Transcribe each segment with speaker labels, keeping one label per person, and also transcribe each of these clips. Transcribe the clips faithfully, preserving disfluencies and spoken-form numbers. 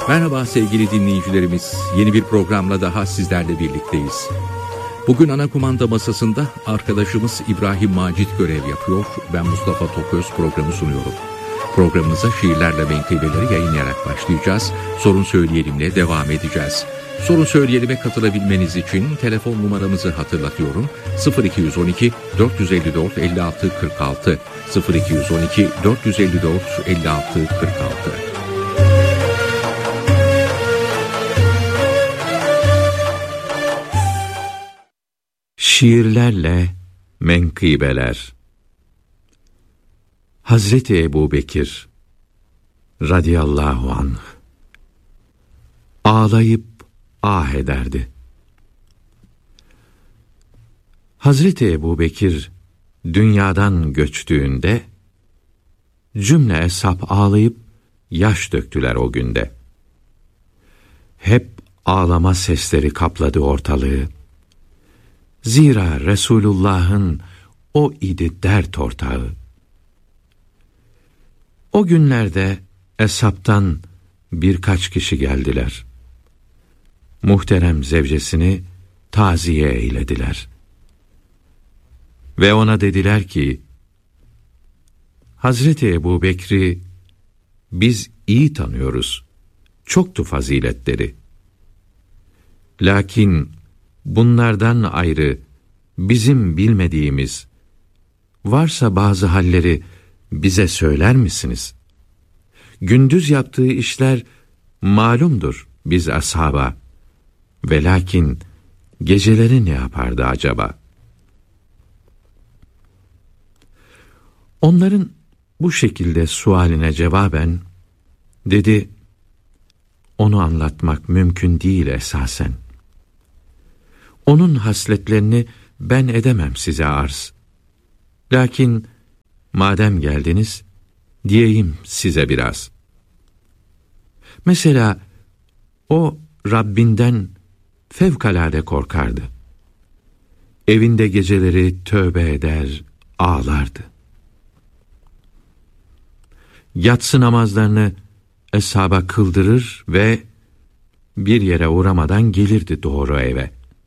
Speaker 1: Merhaba sevgili dinleyicilerimiz. Yeni bir programla daha sizlerle birlikteyiz. Bugün ana kumanda masasında arkadaşımız İbrahim Macit görev yapıyor. Ben Mustafa Toköz programı sunuyorum. Programımıza şiirlerle menkıbeleri yayınlayarak başlayacağız. Sorun Söyleyelim'le devam edeceğiz. Sorun Söyleyelim'e katılabilmeniz için telefon numaramızı hatırlatıyorum. sıfır iki on iki dört yüz elli dört elli altı kırk altı sıfır iki on iki dört yüz elli dört elli altı kırk altı. Şiirlerle menkıbeler. Hazreti Ebubekir radıyallahu anh ağlayıp ah ederdi. Hazreti Ebubekir dünyadan göçtüğünde cümle eshab ağlayıp yaş döktüler o günde. Hep ağlama sesleri kapladı ortalığı. Zira Resulullah'ın o idi dert ortağı. O günlerde eshabtan birkaç kişi geldiler. Muhterem zevcesini taziye eylediler. Ve ona dediler ki, Hazreti Ebubekir'i biz iyi tanıyoruz. Çoktu faziletleri. Lakin bunlardan ayrı bizim bilmediğimiz varsa bazı halleri bize söyler misiniz? Gündüz yaptığı işler malumdur biz ashaba. Ve lakin geceleri ne yapardı acaba? Onların bu şekilde sualine cevaben dedi, onu anlatmak mümkün değil esasen. Onun hasletlerini ben edemem size arz. Lakin madem geldiniz, diyeyim size biraz. Mesela o Rabbinden fevkalade korkardı. Evinde geceleri tövbe eder, ağlardı. Yatsı namazlarını eshaba kıldırır ve bir yere uğramadan gelirdi doğru eve.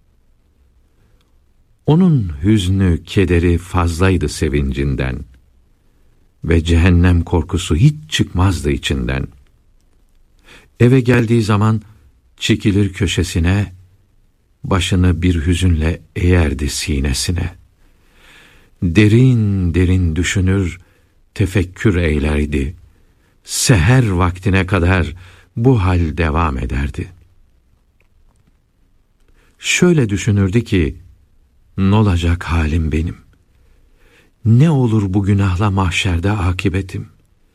Speaker 1: Onun hüznü, kederi fazlaydı sevincinden ve cehennem korkusu hiç çıkmazdı içinden. Eve geldiği zaman çekilir köşesine, başını bir hüzünle eğerdi sinesine. Derin derin düşünür, tefekkür eylerdi. Seher vaktine kadar bu hal devam ederdi. Şöyle düşünürdü ki, n'olacak halim benim? Ne olur bu günahla mahşerde akıbetim?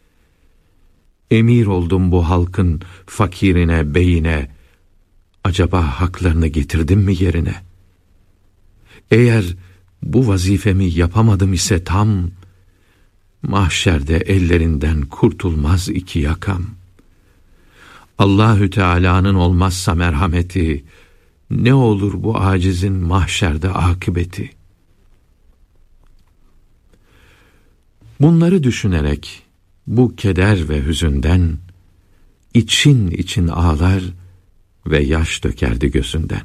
Speaker 1: Emir oldum bu halkın fakirine, beyine. Acaba haklarını getirdim mi yerine? Eğer bu vazifemi yapamadım ise tam, mahşerde ellerinden kurtulmaz iki yakam. Allahü Teala'nın olmazsa merhameti, ne olur bu acizin mahşerde akıbeti? Bunları düşünerek, bu keder ve hüzünden, için için ağlar ve yaş dökerdi gözünden.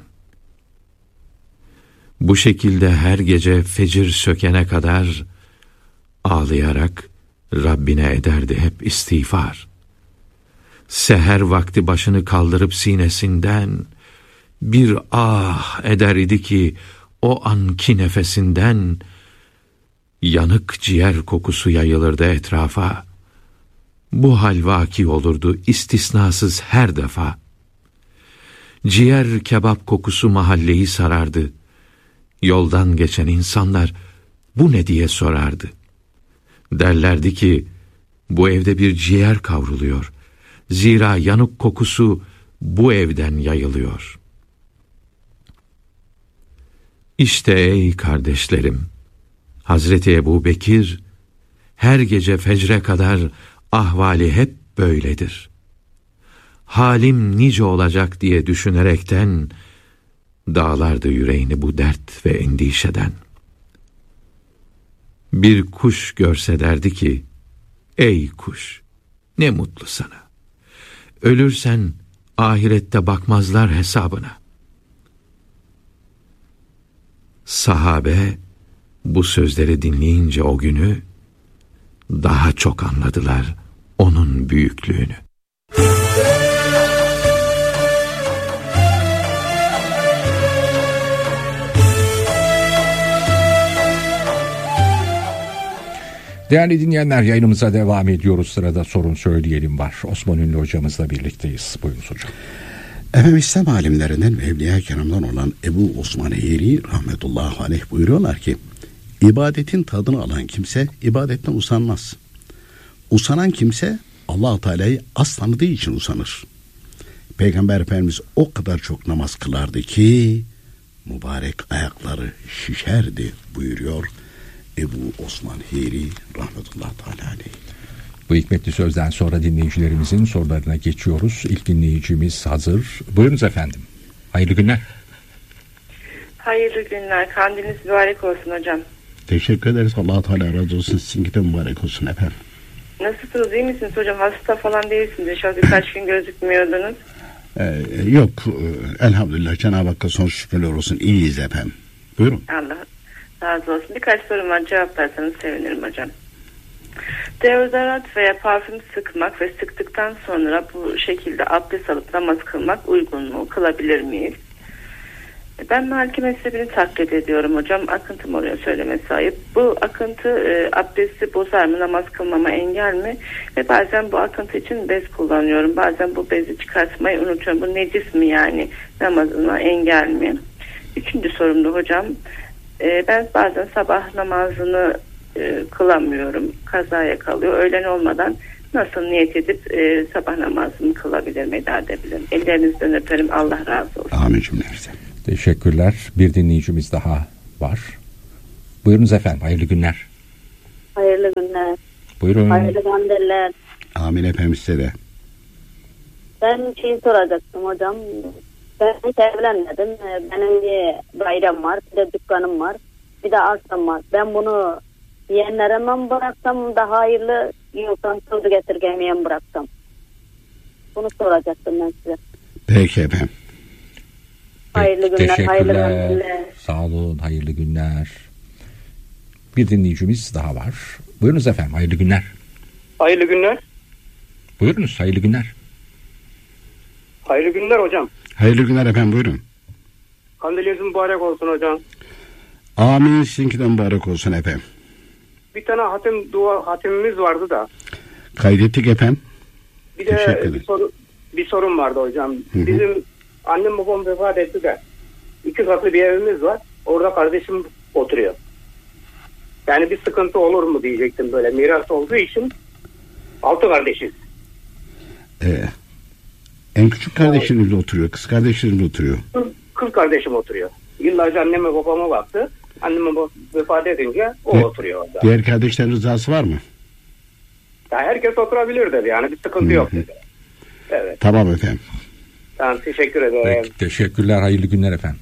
Speaker 1: Bu şekilde her gece fecir sökene kadar, ağlayarak Rabbine ederdi hep istiğfar. Seher vakti başını kaldırıp sinesinden, bir ah eder idi ki, o anki nefesinden, yanık ciğer kokusu yayılırdı etrafa. Bu hal vaki olurdu istisnasız her defa. Ciğer kebap kokusu mahalleyi sarardı. Yoldan geçen insanlar, bu ne diye sorardı. Derlerdi ki, bu evde bir ciğer kavruluyor. Zira yanık kokusu bu evden yayılıyor. İşte ey kardeşlerim, Hazreti Ebubekir, her gece fecre kadar ahvali hep böyledir. Halim nice olacak diye düşünerekten, dağlardı yüreğini bu dert ve endişeden. Bir kuş görse derdi ki, ey kuş, ne mutlu sana. Ölürsen
Speaker 2: ahirette bakmazlar hesabına. Sahabe bu sözleri dinleyince o günü daha çok anladılar onun büyüklüğünü.
Speaker 1: Değerli dinleyenler, yayınımıza devam ediyoruz. Sırada sorun söyleyelim var. Osman Ünlü hocamızla birlikteyiz. Buyurunuz hocam.
Speaker 3: Efendim, İslam alimlerinden ve Evliya-i Kiram'dan olan Ebu Osman Heyri rahmetullahi aleyh buyuruyorlar ki, ibadetin tadını alan kimse ibadetten usanmaz. Usanan kimse Allah-u Teala'yı az tanıdığı için usanır. Peygamber Efendimiz o kadar çok namaz kılardı ki mübarek ayakları şişerdi buyuruyor Ebu Osman Heyri rahmetullahi teala aleyh.
Speaker 1: Bu hikmetli sözden sonra dinleyicilerimizin sorularına geçiyoruz. İlk dinleyicimiz hazır. Buyurunuz efendim. Hayırlı günler.
Speaker 4: Hayırlı günler. Kandiliniz mübarek olsun hocam.
Speaker 3: Teşekkür ederiz. Allah-u Teala razı olsun. Sizinki de mübarek olsun efendim.
Speaker 4: Nasılsınız? İyi misiniz hocam? Hasta falan değilsiniz. İnşallah birkaç gün gözükmüyordunuz.
Speaker 3: Ee, yok. Elhamdülillah. Cenab-ı Hakk'a son şükürler olsun. İyiyiz efendim. Buyurun.
Speaker 4: Allah razı olsun. Birkaç sorum var. Cevaplarsanız sevinirim hocam. Deodorant veya parfüm sıkmak ve sıktıktan sonra bu şekilde abdest alıp namaz kılmak uygun mu? Kılabilir miyiz? Ben Maliki mezhebini taklit ediyorum hocam. Akıntım oluyor, söyleme sahip. Bu akıntı e, abdesti bozar mı? Namaz kılmama engel mi? Ve bazen bu akıntı için bez kullanıyorum. Bazen bu bezi çıkartmayı unutuyorum. Bu necis mi yani? Namazına engel mi? Üçüncü sorum da hocam. E, ben bazen sabah namazını e, kılamıyorum. Kazaya kalıyor. Öğlen olmadan nasıl niyet edip e, sabah namazını kılabilirim, eda edebilirim? Ellerinizden öperim. Allah razı olsun.
Speaker 3: Amin cümlemize.
Speaker 1: Teşekkürler. Bir dinleyicimiz daha var. Buyurunuz efendim. Hayırlı günler.
Speaker 5: Hayırlı günler.
Speaker 1: Buyurun.
Speaker 5: Hayırlı kandiller.
Speaker 3: Amin efendim, size de.
Speaker 5: Ben şey soracaktım hocam. Ben hiç evlenmedim. Benim bir dairem var, bir de dükkanım var, bir de arsam var. Ben bunu yeğenlere mi bıraksam daha hayırlı, yoksa sözü getirgemeye mi bıraksam? Bunu soracaktım ben size.
Speaker 3: Peki efendim.
Speaker 5: Hayırlı günler.
Speaker 1: Teşekkürler.
Speaker 5: Hayırlı günler.
Speaker 1: Sağ olun. Hayırlı günler. Bir dinleyicimiz daha var. Buyurunuz efendim. Hayırlı günler.
Speaker 6: Hayırlı günler.
Speaker 1: Buyurunuz. Hayırlı günler.
Speaker 6: Hayırlı günler hocam.
Speaker 3: Hayırlı günler efendim, buyurun.
Speaker 6: Kandiliniz mübarek olsun hocam.
Speaker 3: Amin, sizinki de mübarek olsun efendim.
Speaker 6: Bir tane hatim dua hatimimiz vardı da.
Speaker 3: Kaydettik efendim.
Speaker 6: Bir de bir, soru, bir sorun vardı hocam. Hı hı. Bizim annem babam vefat etti de iki katlı bir evimiz var. Orada kardeşim oturuyor. Yani bir sıkıntı olur mu diyecektim, böyle miras olduğu için. Altı kardeşiz.
Speaker 3: Ee, en küçük kardeşiniz oturuyor, kız kardeşiniz oturuyor.
Speaker 6: Kız, kız kardeşim oturuyor. Yıllarca anneme babama baktı. Anneme vefat edince o Di- oturuyor orada.
Speaker 3: Diğer kardeşlerin rızası var mı?
Speaker 6: Ya herkes oturabilir dedi, yani bir sıkıntı Hı-hı. yok dedi. Evet.
Speaker 3: Tamam efendim.
Speaker 6: Tamam, teşekkür ederim.
Speaker 1: Peki, teşekkürler. Hayırlı günler efendim.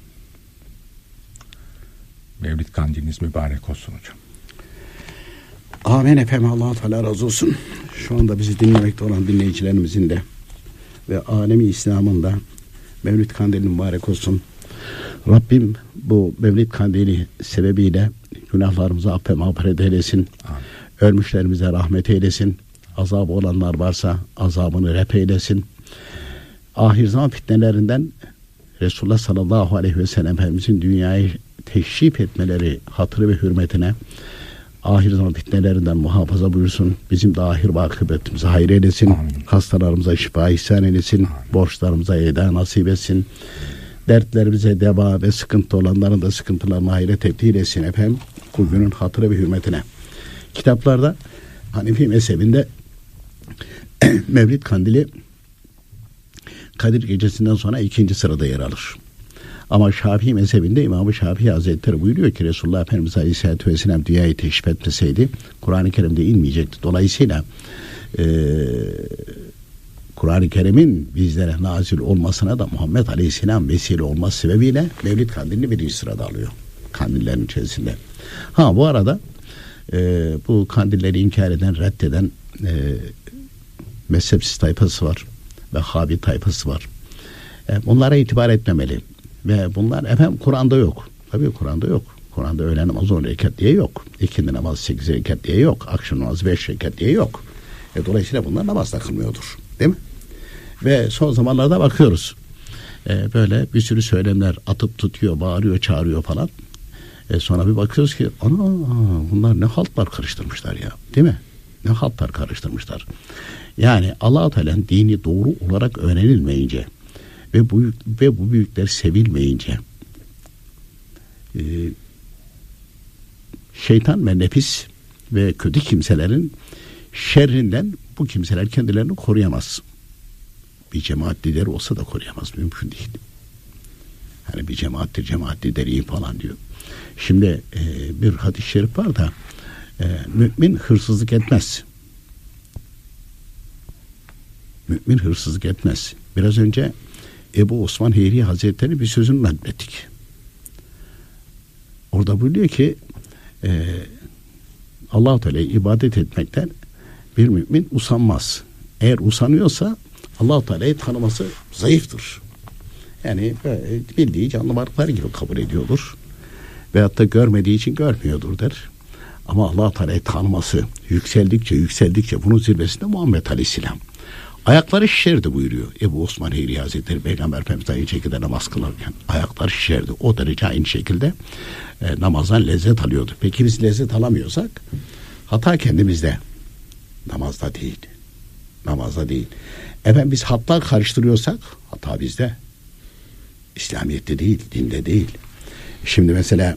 Speaker 1: Mevlid kandiliniz mübarek olsun hocam.
Speaker 3: Amin efendim, Allah-u Teala razı olsun. Şu anda bizi dinlemekte olan dinleyicilerimizin de ve alemi İslam'ın da Mevlid kandili mübarek olsun. Rabbim bu Mevlid kandili sebebiyle günahlarımızı affet mağfiret eylesin. Amin. Ölmüşlerimize rahmet eylesin. Azabı olanlar varsa azabını ref eylesin. Ahir zaman fitnelerinden Resulullah sallallahu aleyhi ve sellem Efendimizin dünyayı teşrif etmeleri hatırı ve hürmetine ahir zaman fitnelerinden muhafaza buyursun. Bizim de ahir ve akıbetimize hayır eylesin. Amin. Hastalarımıza şifa ihsan eylesin. Amin. Borçlarımıza eda nasip etsin. Dertlerimize deva ve sıkıntı olanların da sıkıntılarına hayret tebdil etsin efendim. Bugünün hatırı ve hürmetine. Kitaplarda Hanefi mezhebinde Mevlid kandili Kadir gecesinden sonra ikinci sırada yer alır. Ama Şafii mezhebinde İmam-ı Şafii Hazretleri buyuruyor ki Resulullah Efendimiz Aleyhisselatü Vesselam dünyayı teşrif etmeseydi Kur'an-ı Kerim'de inmeyecekti. Dolayısıyla e, Kur'an-ı Kerim'in bizlere nazil olmasına da Muhammed Aleyhisselam vesile olması sebebiyle Mevlid kandilini birinci sırada alıyor. Kandillerin içerisinde. Ha bu arada e, bu kandilleri inkar eden, reddeden e, mezhepsiz tayfası var. Vehhabi tayfası var. E, bunlara itibar etmemeli. Ve bunlar efendim Kur'an'da yok. Tabii Kur'an'da yok. Kur'an'da öğlen namazı on rekat diye yok. İkindi namazı sekiz rekat diye yok. Akşam namazı beş rekat diye yok. E, dolayısıyla bunlar namazda kılmıyordur. Değil mi? Ve son zamanlarda bakıyoruz. E, böyle bir sürü söylemler atıp tutuyor, bağırıyor, çağırıyor falan. E, sonra bir bakıyoruz ki ana bunlar ne haltlar karıştırmışlar ya. Değil mi? Ne haltlar karıştırmışlar. Yani Allah-u Teala'nın dini doğru olarak öğrenilmeyince ve bu, ve bu büyükler sevilmeyince e, şeytan ve nefis ve kötü kimselerin şerrinden bu kimseler kendilerini koruyamaz. Bir cemaat lideri olsa da koruyamaz. Mümkün değil. Hani bir cemaattir, cemaat lideriyim falan diyor. Şimdi e, bir hadis-i şerif var da e, mümin hırsızlık etmez. Mümin hırsızlık etmez. Biraz önce Ebu Osman Heyri Hazretleri bir sözünü naklettik. Orada buyuruyor ki e, Allah-u Teala'ya ibadet etmekten bir mümin usanmaz. Eğer usanıyorsa Allah-u Teala'yı tanıması zayıftır. Yani bildiği canlı varlıklar gibi kabul ediyordur. Veyahut da görmediği için görmüyordur der. Ama Allah-u Teala'yı tanıması yükseldikçe yükseldikçe bunun zirvesinde Muhammed Aleyhisselam. Ayakları şişerdi buyuruyor Ebu Osman Heyri Hazretleri Peygamber Efendimiz aynı şekilde namaz kılarken ayakları şişerdi. O derece aynı şekilde e, namazdan lezzet alıyordu. Peki biz lezzet alamıyorsak hata kendimizde. Namazda değil. Namazda değil. Efendim biz hatta karıştırıyorsak hata bizde. İslamiyet'te değil, dinde değil. Şimdi mesela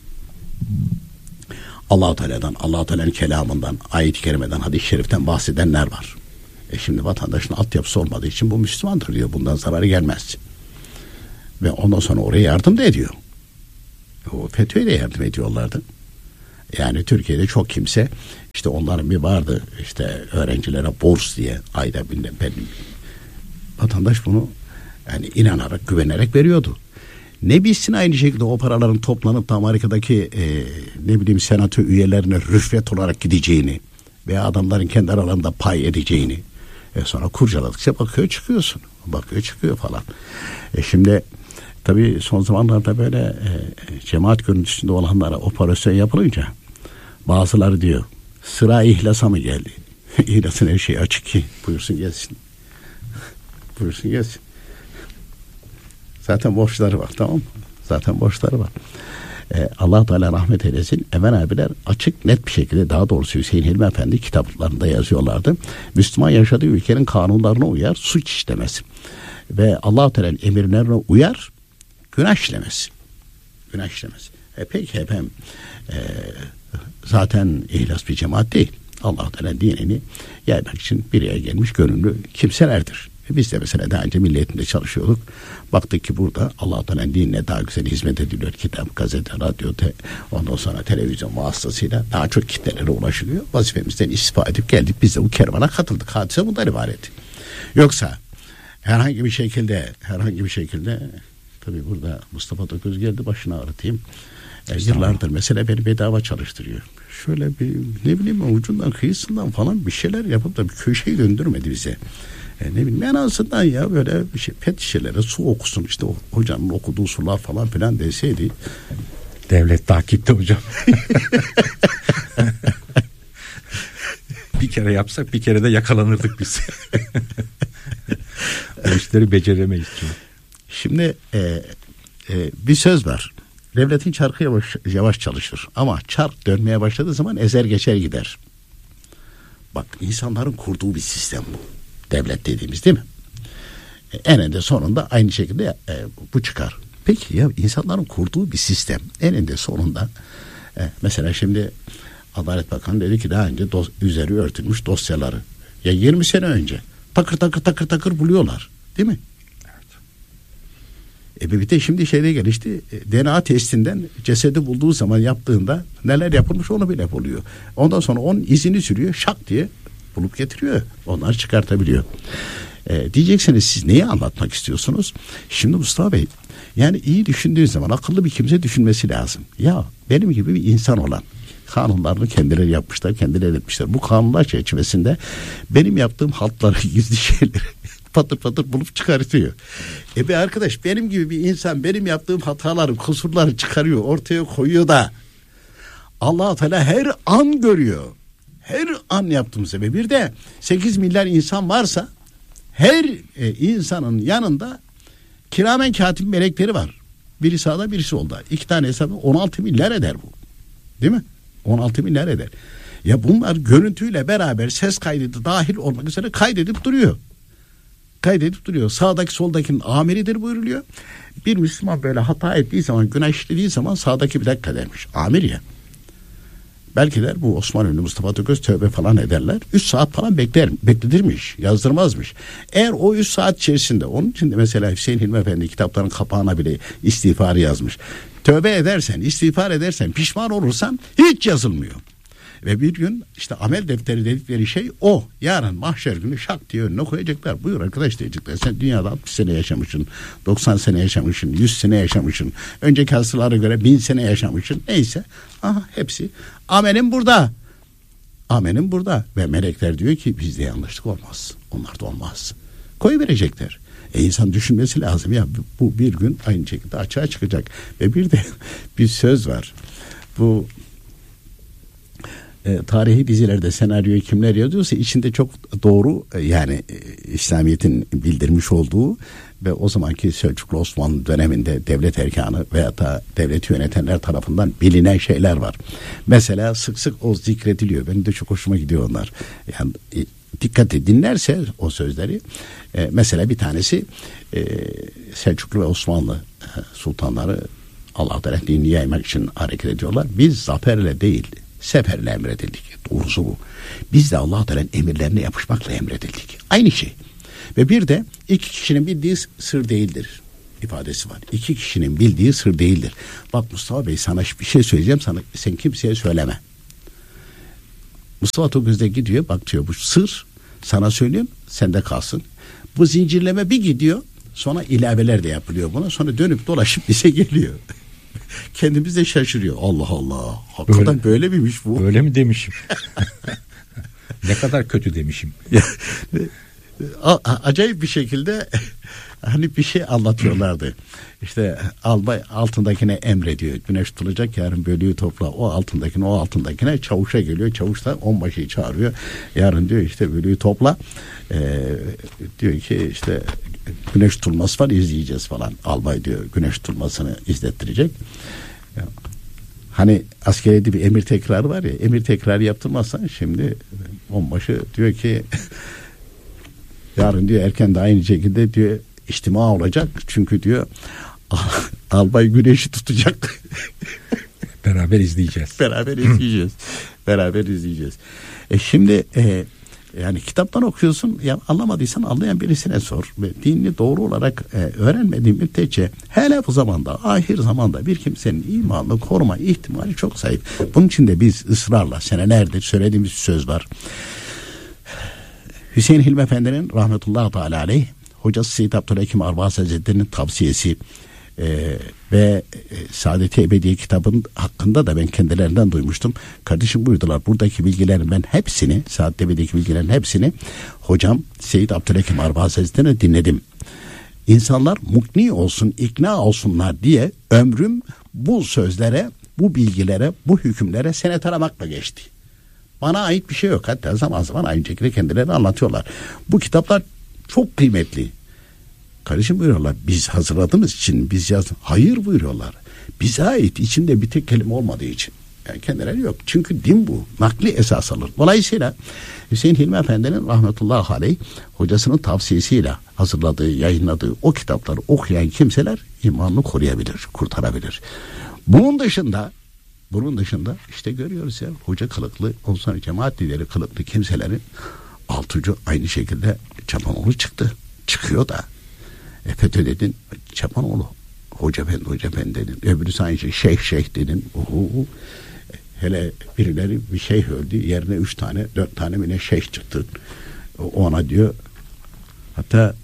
Speaker 3: Allah-u Teala'dan, Allah-u Teala'nın kelamından, ayet-i kerimeden, hadis-i şeriften bahsedenler var. E şimdi vatandaşın altyapısı olmadığı için bu Müslümandır diyor. Bundan zararı gelmez. Ve ondan sonra oraya yardım da ediyor. O FETÖ'ye de yardım ediyorlardı. Yani Türkiye'de çok kimse işte onların bir vardı işte öğrencilere burs diye ayda bilmem ben vatandaş bunu yani inanarak güvenerek veriyordu. Ne bilsin aynı şekilde o paraların toplanıp da Amerika'daki e, ne bileyim senato üyelerine rüşvet olarak gideceğini veya adamların kendi aralarında pay edeceğini e sonra kurcaladıkça bakıyor çıkıyorsun. Bakıyor çıkıyor falan. E şimdi tabii son zamanlarda böyle e, cemaat görüntüsünde olanlara operasyon yapılınca bazıları diyor sıra ihlasa mı geldi? İhlasın her şeyi açık ki buyursun gelsin. Buyursun gelsin. Zaten borçları var tamam mı? Zaten borçları var. Ee, Allah Teala rahmet eylesin. Emel abiler açık net bir şekilde daha doğrusu Hüseyin Hilmi Efendi kitaplarında yazıyorlardı. Müslüman yaşadığı ülkenin kanunlarına uyar suç işlemez. Ve Allah Teala'nın emirlerine uyar günah işlemez. Günah işlemez. E peki efendim e, zaten ihlas bir cemaat değil. Allah Teala dinini yaymak için bir yere gelmiş gönüllü kimselerdir. Biz de mesela daha önce Milli Eğitim'de çalışıyorduk. Baktık ki burada Allah Teala'nın dinine daha güzel hizmet ediliyor. Kitap, gazete, radyo, te, ondan sonra televizyon vasıtasıyla daha çok kitlelere ulaşılıyor. Vazifemizden istifade edip geldik. Biz de bu kervana katıldık. Hadise bundan ibaret. Yoksa herhangi bir şekilde herhangi bir şekilde tabii burada Mustafa Toköz geldi başına ağrıtayım. E, yıllardır mesela beni bedava çalıştırıyor. Şöyle bir ne bileyim ucundan kıyısından falan bir şeyler yapıp da bir köşeyi döndürmedi bize. E, ne bileyim en azından ya böyle bir şey pet şişelere su okusun işte o hocanın okuduğu sular falan filan deseydi.
Speaker 1: Devlet takipte hocam. Bir kere yapsak bir kere de yakalanırdık biz. O işleri beceremeyiz çünkü.
Speaker 3: Şimdi e, e, bir söz var. Devletin çarkı yavaş, yavaş çalışır. Ama çark dönmeye başladığı zaman ezer geçer gider. Bak insanların kurduğu bir sistem bu. Devlet dediğimiz değil mi? E, eninde sonunda aynı şekilde e, bu çıkar. Peki ya insanların kurduğu bir sistem eninde sonunda e, mesela şimdi Adalet Bakanı dedi ki daha önce dos- üzeri örtülmüş dosyaları ya yirmi sene önce takır takır takır takır buluyorlar. Değil mi? E bir de şimdi şeyde gelişti D N A testinden cesedi bulduğu zaman yaptığında neler yapılmış onu bile buluyor. Ondan sonra onun izini sürüyor şak diye bulup getiriyor. Onları çıkartabiliyor. E, diyeceksiniz siz neyi anlatmak istiyorsunuz? Şimdi Mustafa Bey yani iyi düşündüğün zaman akıllı bir kimse düşünmesi lazım. Ya benim gibi bir insan olan kanunlarını kendileri yapmışlar, kendileri etmişler. Bu kanunlar çerçevesinde benim yaptığım haltları, gizli şeyleri patır patır bulup çıkartıyor. E be arkadaş, benim gibi bir insan benim yaptığım hataları, kusurları çıkarıyor, ortaya koyuyor da Allah-u Teala her an görüyor. Her an yaptığım sebebi. Bir de sekiz milyar insan varsa her e, insanın yanında kiramen katip melekleri var. Biri sağda, birisi solda. İki tane hesabı on altı milyar eder bu. Değil mi? on altı milyar eder. Ya bunlar görüntüyle beraber ses kaydı dahil olmak üzere kaydedip duruyor. Kaydedip duruyor. Sağdaki soldakinin amiridir buyuruluyor. Bir Müslüman böyle hata ettiği zaman, günah işlediği zaman sağdaki bir dakika dermiş. Amir ya. Belki der bu Osman Ünlü Mustafa Toköz tövbe falan ederler. üç saat falan bekler, bekletirmiş, yazdırmazmış. Eğer o üç saat içerisinde, onun için de mesela Hüseyin Hilmi Efendi kitapların kapağına bile istiğfarı yazmış. Tövbe edersen, istiğfar edersen, pişman olursan hiç yazılmıyor. Ve bir gün işte amel defteri dedikleri şey o. Yarın mahşer günü şak diye önüne koyacaklar. Buyur arkadaş diyecekler. Sen dünyada altmış sene yaşamışsın, doksan sene yaşamışsın, yüz sene yaşamışsın. Önceki asırlara göre bin sene yaşamışsın. Neyse. Aha hepsi. Amelin burada. Amelin burada. Ve melekler diyor ki bizde yanlışlık olmaz. Onlar da olmaz. Koyuverecekler. E insan düşünmesi lazım ya, bu bir gün aynı şekilde açığa çıkacak. Ve bir de bir söz var. Bu E, tarihi dizilerde senaryoyu kimler yazıyorsa içinde çok doğru e, yani e, İslamiyet'in bildirmiş olduğu ve o zamanki Selçuklu Osmanlı döneminde devlet erkanı veya da devleti yönetenler tarafından bilinen şeyler var. Mesela sık sık o zikrediliyor. Benim de çok hoşuma gidiyor onlar. Yani e, dikkatli dinlerse o sözleri e, mesela bir tanesi e, Selçuklu ve Osmanlı e, sultanları Allah-u Teala dinini yaymak için hareket ediyorlar. Biz zaferle değil, seferle emredildik. Doğrusu bu. Biz de Allah-u Teala'nın emirlerine yapışmakla emredildik. Aynı şey. Ve bir de iki kişinin bildiği sır değildir ifadesi var. İki kişinin bildiği sır değildir. Bak Mustafa Bey, sana bir şey söyleyeceğim, sana sen kimseye söyleme. Mustafa Toköz'de gidiyor, bak diyor bu sır sana söylüyorum, sende kalsın. Bu zincirleme bir gidiyor, sonra ilaveler de yapılıyor buna, sonra dönüp dolaşıp bize geliyor. Kendimiz de şaşırıyor. Allah Allah. Hakikaten böyle, böyle miymiş bu?
Speaker 1: Öyle mi demişim? Ne kadar kötü demişim.
Speaker 3: A- acayip bir şekilde hani bir şey anlatıyorlardı. İşte albay altındakine emrediyor. Güneş tutulacak, yarın bölüğü topla. O altındakine, o altındakine, çavuşa geliyor. Çavuş da onbaşıyı çağırıyor. Yarın diyor işte bölüğü topla. Ee, diyor ki işte güneş tutulması var, izleyeceğiz falan. Albay diyor güneş tutulmasını izlettirecek. Hani askeriyede bir emir tekrarı var ya, emir tekrarı yaptırmazsan şimdi onbaşı diyor ki yarın diyor erken de aynı şekilde diyor içtima olacak. Çünkü diyor albay güneşi tutacak.
Speaker 1: Beraber izleyeceğiz.
Speaker 3: Beraber izleyeceğiz. Beraber izleyeceğiz. E şimdi e, yani kitaptan okuyorsun, ya anlamadıysan anlayan birisine sor. Ve dinini doğru olarak e, öğrenmediğin müddetçe hele bu zamanda, ahir zamanda bir kimsenin imanını koruma ihtimali çok zayıf. Bunun için de biz ısrarla senelerdir söylediğimiz söz var. Hüseyin Hilmi Efendi'nin rahmetullahi teala aleyh, hocası Seyyid Abdülhakim Arvas Hazretleri'nin tavsiyesi e, ve e, Saadet-i Ebediye kitabın hakkında da ben kendilerinden duymuştum. Kardeşim buyurdular, buradaki bilgilerin ben hepsini, Saadet-i Ebediye'deki bilgilerin hepsini hocam Seyyid Abdülhakim Arvas Hazretleri'ne dinledim. İnsanlar mukni olsun, ikna olsunlar diye ömrüm bu sözlere, bu bilgilere, bu hükümlere senet aramakla geçti. Bana ait bir şey yok. Hatta zaman zaman aynı şekilde kendileri anlatıyorlar. Bu kitaplar çok kıymetli. Kardeşim buyuruyorlar, biz hazırladığımız için biz yazdık. Hayır buyuruyorlar. Bize ait, içinde bir tek kelime olmadığı için. Yani kendileri yok. Çünkü din bu. Nakli esas alır. Dolayısıyla Hüseyin Hilmi Efendi'nin rahmetullahi aleyh hocasının tavsiyesiyle hazırladığı, yayınladığı o kitapları okuyan kimseler imanını koruyabilir, kurtarabilir. Bunun dışında Bunun dışında işte görüyoruz ya, hoca kılıklı, ondan sonra cemaat lideri kılıklı kimselerin altıcı aynı şekilde Çapanoğlu çıktı. Çıkıyor da. E FETÖ dedin, Çapanoğlu. Hoca efendi, hoca efendi dedin. Öbürü aynı şey, şeyh şeyh dedin. Uhu. Hele birileri bir şeyh öldü. Yerine üç tane, dört tane mi ne şeyh çıktı. Ona diyor. Hatta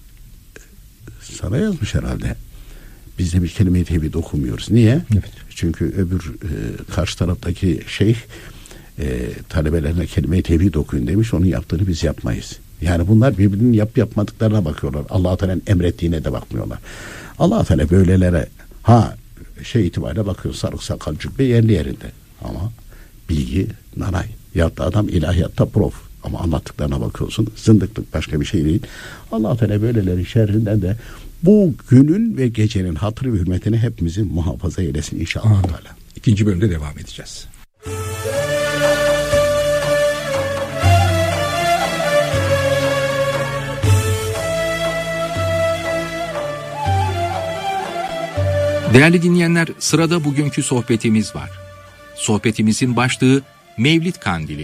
Speaker 3: sana yazmış herhalde. Biz de bir kelime-i tevhid okumuyoruz. Niye? Evet. Çünkü öbür e, karşı taraftaki şeyh e, talebelerine kelime-i tevhid okuyun demiş. Onun yaptığını biz yapmayız. Yani bunlar birbirinin yap yapmadıklarına bakıyorlar. Allah-u Teala'nın emrettiğine de bakmıyorlar. Allah-u Teala böylelere ha şey itibariyle bakıyor, sarık sakal cübbe yerli yerinde. Ama bilgi nanay. Ya da adam ilahiyatta prof. Ama anlattıklarına bakıyorsun. Zındıklık başka bir şey değil. Allah-u Teala böyleleri şerrinden de bu günün ve gecenin hatırı ve hürmetini hepimizin muhafaza eylesin inşallah. Teala.
Speaker 1: İkinci bölümde devam edeceğiz. Değerli dinleyenler, sırada bugünkü sohbetimiz var. Sohbetimizin başlığı Mevlid Kandili.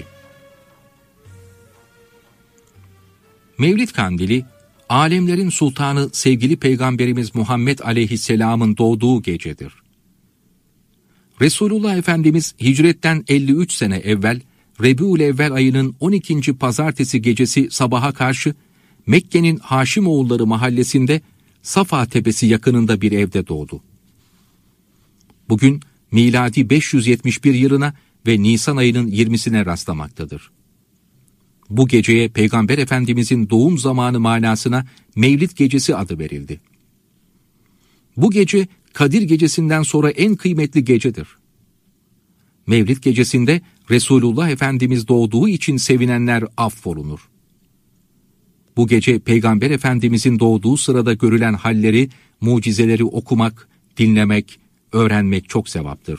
Speaker 1: Mevlid Kandili, alemlerin sultanı sevgili Peygamberimiz Muhammed Aleyhisselam'ın doğduğu gecedir. Resulullah Efendimiz hicretten elli üç sene evvel Rebiülevvel ayının on ikinci pazartesi gecesi sabaha karşı Mekke'nin Haşimoğulları mahallesinde Safa Tepesi yakınında bir evde doğdu. Bugün miladi beş yüz yetmiş bir yılına ve Nisan ayının yirmisine rastlamaktadır. Bu geceye Peygamber Efendimizin doğum zamanı manasına Mevlid Gecesi adı verildi. Bu gece Kadir Gecesi'nden sonra en kıymetli gecedir. Mevlid Gecesi'nde Resulullah Efendimiz doğduğu için sevinenler affolunur. Bu gece Peygamber Efendimizin doğduğu sırada görülen halleri, mucizeleri okumak, dinlemek, öğrenmek çok sevaptır.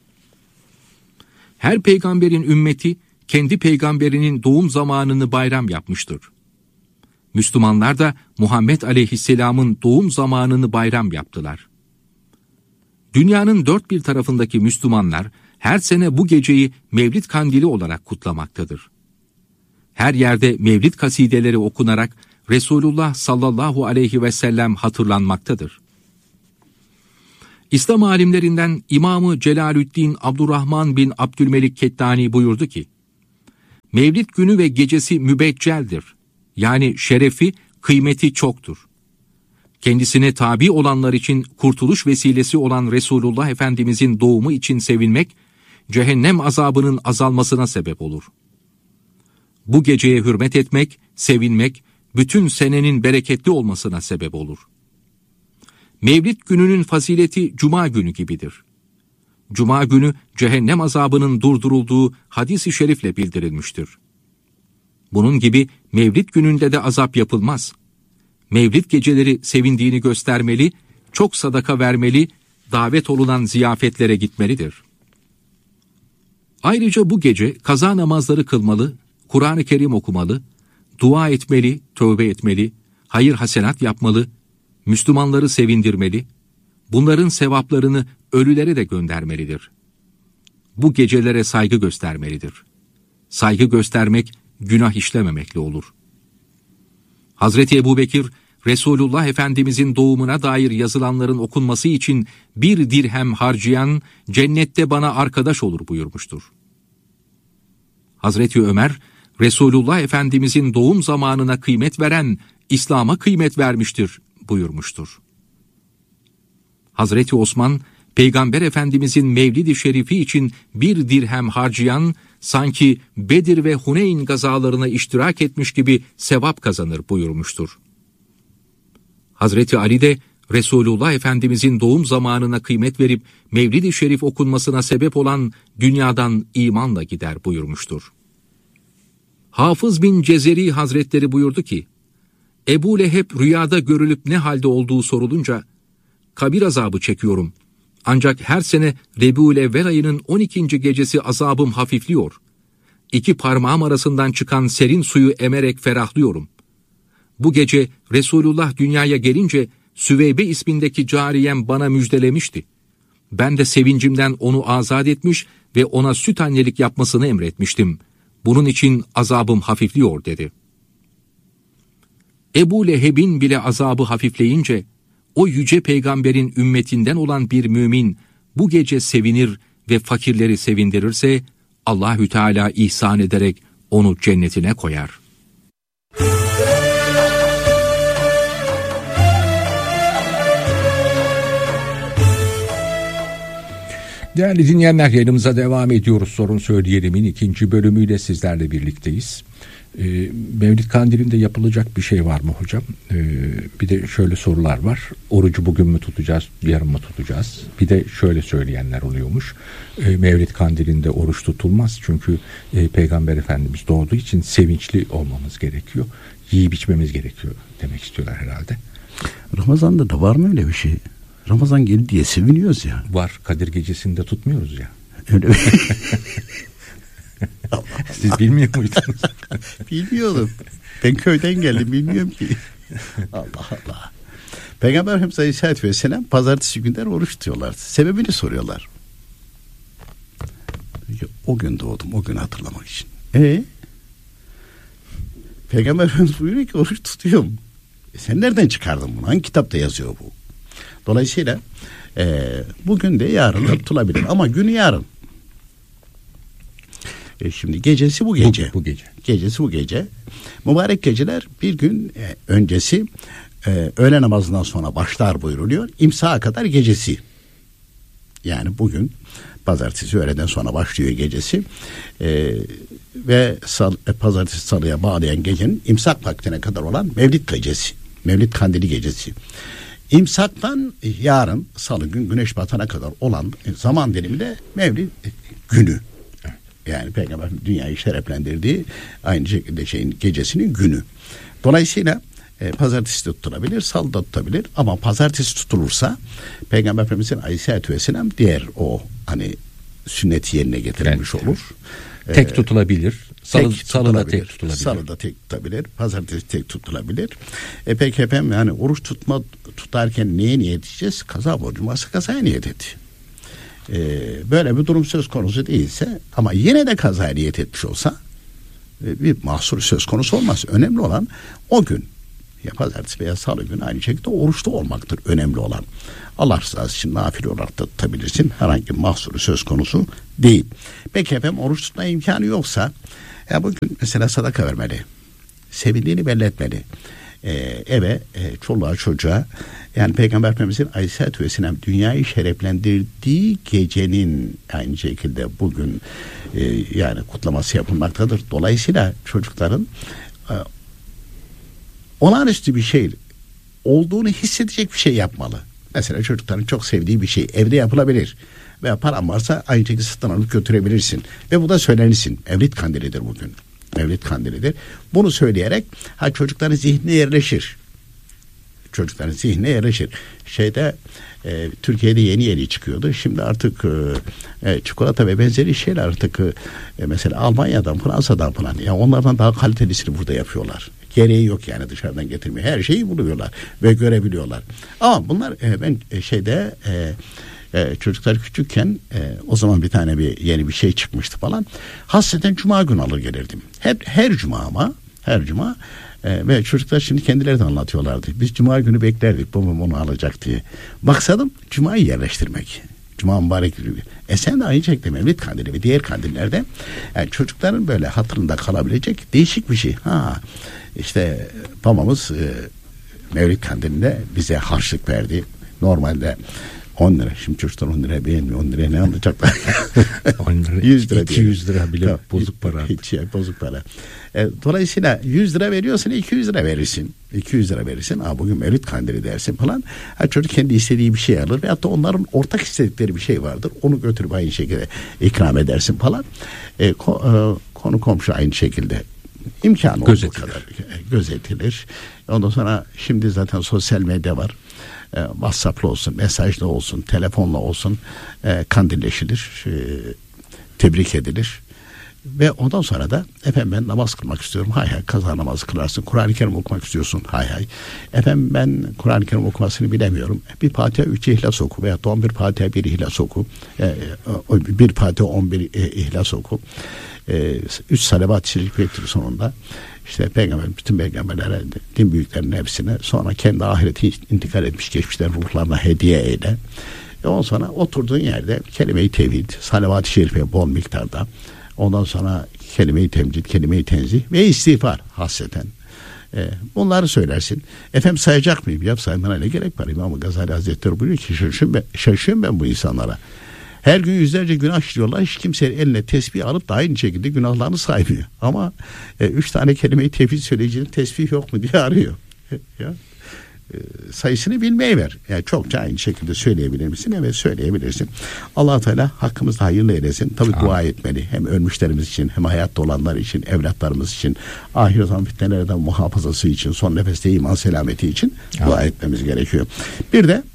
Speaker 1: Her peygamberin ümmeti, kendi peygamberinin doğum zamanını bayram yapmıştır. Müslümanlar da Muhammed Aleyhisselam'ın doğum zamanını bayram yaptılar. Dünyanın dört bir tarafındaki Müslümanlar her sene bu geceyi Mevlid Kandili olarak kutlamaktadır. Her yerde Mevlid kasideleri okunarak Resulullah sallallahu aleyhi ve sellem hatırlanmaktadır. İslam alimlerinden İmam-ı Celalüddin Abdurrahman bin Abdülmelik Kettani buyurdu ki, Mevlid günü ve gecesi mübecceldir. Yani şerefi, kıymeti çoktur. Kendisine tabi olanlar için kurtuluş vesilesi olan Resulullah Efendimizin doğumu için sevinmek, cehennem azabının azalmasına sebep olur. Bu geceye hürmet etmek, sevinmek, bütün senenin bereketli olmasına sebep olur. Mevlid gününün fazileti Cuma günü gibidir. Cuma günü cehennem azabının durdurulduğu hadis-i şerifle bildirilmiştir. Bunun gibi Mevlid gününde de azap yapılmaz. Mevlid geceleri sevindiğini göstermeli, çok sadaka vermeli, davet olunan ziyafetlere gitmelidir. Ayrıca bu gece kaza namazları kılmalı, Kur'an-ı Kerim okumalı, dua etmeli, tövbe etmeli, hayır hasenat yapmalı, Müslümanları sevindirmeli, bunların sevaplarını ölülere de göndermelidir. Bu gecelere saygı göstermelidir. Saygı göstermek, günah işlememekle olur. Hazreti Ebubekir, Resulullah Efendimizin doğumuna dair yazılanların okunması için bir dirhem harcayan, cennette bana arkadaş olur buyurmuştur. Hazreti Ömer, Resulullah Efendimizin doğum zamanına kıymet veren, İslam'a kıymet vermiştir buyurmuştur. Hazreti Osman, Peygamber Efendimizin Mevlid-i Şerifi için bir dirhem harcayan, sanki Bedir ve Huneyn gazalarına iştirak etmiş gibi sevap kazanır buyurmuştur. Hazreti Ali de, Resulullah Efendimizin doğum zamanına kıymet verip Mevlid-i Şerif okunmasına sebep olan dünyadan imanla gider buyurmuştur. Hafız bin Cezeri Hazretleri buyurdu ki, Ebu Leheb rüyada görülüp ne halde olduğu sorulunca, kabir azabı çekiyorum. Ancak her sene Rebiülevvel ayının on ikinci gecesi azabım hafifliyor. İki parmağım arasından çıkan serin suyu emerek ferahlıyorum. Bu gece Resulullah dünyaya gelince Süveybe ismindeki cariyem bana müjdelemişti. Ben de sevincimden onu azat etmiş ve ona süt annelik yapmasını emretmiştim. Bunun için azabım hafifliyor dedi. Ebu Leheb'in bile azabı hafifleyince, o yüce peygamberin ümmetinden olan bir mümin bu gece sevinir ve fakirleri sevindirirse, Allahü Teala ihsan ederek onu cennetine koyar. Değerli dinleyenler, yayınımıza devam ediyoruz. Sorun Söyleyelim'in ikinci bölümüyle sizlerle birlikteyiz. E, Mevlid Kandili'nde yapılacak bir şey var mı hocam? E, bir de şöyle sorular var. Orucu bugün mü tutacağız, yarın mı tutacağız? Bir de şöyle söyleyenler oluyormuş. E, Mevlid Kandili'nde oruç tutulmaz. Çünkü e, Peygamber Efendimiz doğduğu için sevinçli olmamız gerekiyor. Yiyip içmemiz gerekiyor demek istiyorlar herhalde.
Speaker 3: Ramazan'da da var mı öyle bir şey? Ramazan geldi diye seviniyoruz ya.
Speaker 1: Var. Kadir Gecesi'nde tutmuyoruz ya.
Speaker 3: Öyle mi?
Speaker 1: Siz bilmiyor muydunuz?
Speaker 3: Bilmiyordum. Ben köyden geldim, bilmiyorum ki. Allah Allah. Peygamber Efendimiz Aleyhisselatü Vesselam pazartesi günleri oruç tutuyorlardı. Sebebini soruyorlar. O gün doğdum, o günü hatırlamak için. E Peygamber Efendimiz buyuruyor ki oruç tutuyorum. E sen nereden çıkardın bunu? Hangi kitapta yazıyor bu? Dolayısıyla e, bugün de yarın da tutulabilir. Ama günü yarın. E şimdi gecesi bu gece.
Speaker 1: Bu, bu gece.
Speaker 3: Gecesi bu gece. Mübarek geceler bir gün e, öncesi e, öğle namazından sonra başlar buyruluyor. İmsaha kadar gecesi. Yani bugün pazartesi öğleden sonra başlıyor gecesi. E, ve sal, e, pazartesi salıya bağlayan gecenin imsak vaktine kadar olan Mevlid gecesi. Mevlid Kandili gecesi. İmsaktan yarın salı gün güneş batana kadar olan zaman dilimi de Mevlid günü. Yani Peygamber dünyayı şereflendirdiği aynı şekilde şeyin gecesinin günü. Dolayısıyla e, pazartesi de tutulabilir, salı da tutabilir ama pazartesi tutulursa Peygamber Efendimiz'in Aleyhisselatü Vesselam diğer o hani sünneti yerine getirilmiş evet. olur.
Speaker 1: Tek tutulabilir. Salı,
Speaker 3: tek
Speaker 1: salı da tek tutulabilir.
Speaker 3: Salı da tek tutulabilir. Pazartesi tek tutulabilir. E peki efendim yani oruç tutma tutarken neye niyet edeceğiz? Kaza borcu varsa kazaya niyet et. E, böyle bir durum söz konusu değilse ama yine de kazaya niyet etmiş olsa e, bir mahsur söz konusu olmaz. Önemli olan o gün ya pazartesi veya salı günü aynı şekilde oruçta olmaktır önemli olan. Allah rızası için nafile olarak da tutabilirsin. Herhangi bir mahsuru söz konusu değil. Peki efendim oruç tutma imkanı yoksa ya bugün mesela sadaka vermeli. Sevindiğini belli etmeli. Ee, eve, e, çoluğa, çocuğa yani Peygamber Efendimiz'in Aleyhisselatü Vesselam dünyayı şereflendirdiği gecenin aynı şekilde bugün e, yani kutlaması yapılmaktadır. Dolayısıyla çocukların e, olağanüstü bir şey olduğunu hissedecek bir şey yapmalı. Mesela çocukların çok sevdiği bir şey evde yapılabilir. Veya paran varsa aynı şekilde satın alıp götürebilirsin. Ve bu da söylenirsin. Mevlid Kandilidir bugün. Mevlid Kandilidir. Bunu söyleyerek ha çocukların zihnine yerleşir. Çocukların zihnine yerleşir. Şeyde e, Türkiye'de yeni yeni çıkıyordu. Şimdi artık e, e, çikolata ve benzeri şeyler artık e, mesela Almanya'dan, Fransa'dan falan yani onlardan daha kalitelisini burada yapıyorlar. Gereği yok yani dışarıdan getirmiyor. Her şeyi buluyorlar ve görebiliyorlar. Ama bunlar e, ben e, şeyde e, e, çocuklar küçükken e, o zaman bir tane bir yeni bir şey çıkmıştı falan. Hasreten cuma günü alır gelirdim. Hep her cuma ama her cuma e, ve çocuklar şimdi kendileri de anlatıyorlardı. Biz cuma günü beklerdik babam onu alacak diye. Maksadım cumayı yerleştirmek. Cuma mübarek günü. E sen de aynı şekilde Mevlid Kandili ve diğer kandillerde yani çocukların böyle hatırında kalabilecek değişik bir şey. Ha işte babamız e, Mevlid Kandili'nde bize harçlık verdi. Normalde on lira. Şimdi çocuklar on lira beğenmiyor. on liraya ne alacaklar?
Speaker 1: on lira, yüz lira, iki yüz lira bile tamam, bozuk para.
Speaker 3: Hiç ya, bozuk para. E, dolayısıyla yüz lira veriyorsun, iki yüz lira verirsin. iki yüz lira verirsin. Aa, bugün Mevlid Kandili dersin falan. Ha, çocuk kendi istediği bir şey alır. Veyahut da onların ortak istedikleri bir şey vardır. Onu götürüp aynı şekilde ikram edersin falan. E, ko, e, konu komşu aynı şekilde imkanı olduğu kadar gözetilir. Ondan sonra şimdi zaten sosyal medya var. E, WhatsApp'la olsun, mesajla olsun, telefonla olsun e, kandilleşilir, e, tebrik edilir. Ve ondan sonra da efendim ben namaz kılmak istiyorum. Hay hay kaza namazı kılarsın. Kur'an-ı Kerim okumak istiyorsun. Hay hay. Efendim ben Kur'an-ı Kerim okumasını bilemiyorum. Bir Fatiha üç ihlas oku veya on bir Fatiha bir ihlas oku. E, bir Fatiha on bir e, ihlas oku. E, üç salavat-ı şerif bektir sonunda. İşte peygamber, bütün peygamberlere, din büyüklerinin hepsine sonra kendi ahireti intikal etmiş geçmişlerin ruhlarına hediye eyle. E ondan sonra oturduğun yerde kelime-i tevhid, salavat-ı şerife bol miktarda. Ondan sonra kelime-i temcid, kelime-i tenzih ve istiğfar hasreten. E, bunları söylersin. Efendim sayacak mıyım? Yap saymana ne gerek var? İmam-ı Gazali Hazretleri buyuruyor ki şaşıyorum ben, şaşıyorum ben bu insanlara. Her gün yüzlerce günah işliyorlar. Hiç kimse eline tesbih alıp da aynı şekilde günahlarını saymıyor. Ama e, üç tane kelime-i tevhid söyleyicinin tesbih yok mu diye arıyor. ya. E, sayısını bilmeyi ver. Yani çokça aynı şekilde söyleyebilir misin? Evet, söyleyebilirsin. Allah Teala hakkımızda hayırlı eylesin. Tabii Amin. Dua etmeli. Hem ölmüşlerimiz için, hem hayatta olanlar için, evlatlarımız için, ahiret zaman fitnelerden muhafazası için, son nefeste iman selameti için Amin. Dua etmemiz gerekiyor. Bir de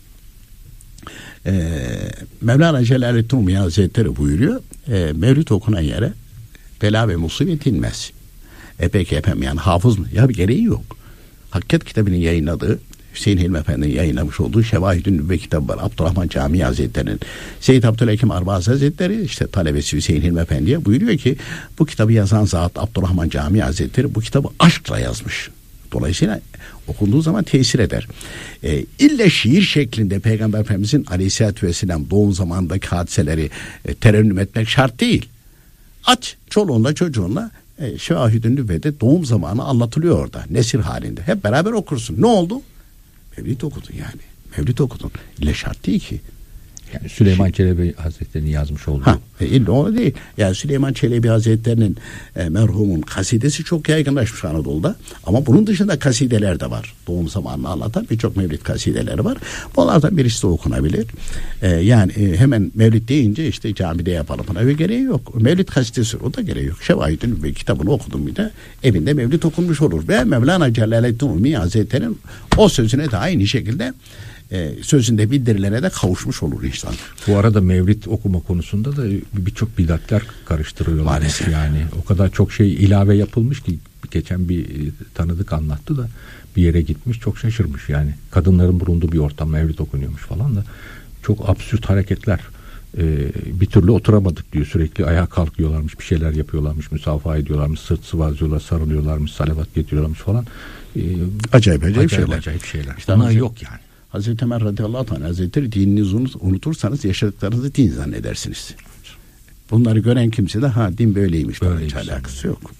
Speaker 3: e, Mevlana Celaleddin Rumi Hazretleri buyuruyor. E, Mevlid okunan yere bela ve musibet inmez. E peki efendim, yani hafız mı? Ya bir gereği yok. Hakikat kitabının yayınladığı, Hüseyin Hilmi Efendi'nin yayınlamış olduğu Şevahid-i Nübüvve kitabı var. Abdurrahman Camii Hazretleri'nin. Seyyid Abdülhakim Arbaz Hazretleri, işte talebesi Hüseyin Hilmi Efendi'ye buyuruyor ki bu kitabı yazan zat Abdurrahman Camii Hazretleri bu kitabı aşkla yazmış. Dolayısıyla okunduğu zaman tesir eder. E, ille şiir şeklinde Peygamber Efendimizin Aleyhisselatü Vesselam doğum zamanındaki hadiseleri e, terennüm etmek şart değil. Aç çoluğunla çocuğunla e, Şevahid-i Nübüvve'de doğum zamanı anlatılıyor orada. Nesir halinde. Hep beraber okursun. Ne oldu? Mevlid okudun yani. Mevlid okudun. İlle şart değil ki.
Speaker 1: Yani Süleyman Çelebi Hazretleri'nin yazmış olduğu.
Speaker 3: Ha, e, illa o değil. Yani Süleyman Çelebi Hazretleri'nin e, merhumun kasidesi çok yaygınlaşmış Anadolu'da. Ama bunun dışında kasideler de var. Doğum zamanını anlatan birçok mevlid kasideleri var. Bunlardan birisi de okunabilir. E, yani e, hemen mevlid deyince işte camide yapalım. Buna bir gereği yok. Mevlid kasidesi o da gereği yok. Şevahid-i Nübüvve kitabını okudum bir de evinde mevlid okunmuş olur. Ve Mevlana Celaleddin Rumi Hazretleri'nin o sözüne de aynı şekilde Ee, sözünde bildirilene de kavuşmuş olur insan.
Speaker 1: Bu arada mevlid okuma konusunda da birçok bidatler karıştırıyorlar.
Speaker 3: Maalesef.
Speaker 1: Yani o kadar çok şey ilave yapılmış ki geçen bir tanıdık anlattı da bir yere gitmiş, çok şaşırmış yani. Kadınların bulunduğu bir ortam mevlid okunuyormuş falan da çok absürt hareketler. Ee, bir türlü oturamadık diyor. Sürekli ayağa kalkıyorlarmış, bir şeyler yapıyorlarmış, müsafaha ediyorlarmış, sırt sıvazlıyorlar, sarılıyorlarmış, salavat getiriyorlarmış falan. Ee,
Speaker 3: acayip acayip, acayip şeyler.
Speaker 1: Acayip şeyler.
Speaker 3: İşte bunlar yok yani. Hazreti Ömer radıyallahu anh Hazretleri, dininizi unutursanız yaşadıklarınızı din zannedersiniz. Bunları gören kimse de ha din böyleymiş. Böyle hiç alakası yok.